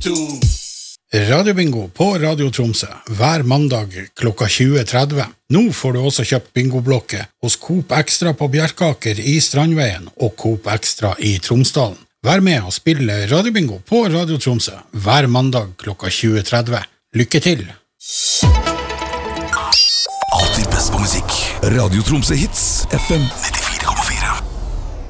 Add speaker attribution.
Speaker 1: Radiobingo på Radio Tromsø hver mandag klokka 20:30. Nå får du også kjøpt bingoblokket hos Coop Extra på Bjerkaker i Strandveien og Coop Extra i Tromsdalen. Vær med og spille Radiobingo på Radio Tromsø hver mandag klokka 20:30. Lykke til!
Speaker 2: Alltid best på musikk. Radio Tromsø Hits FM 95.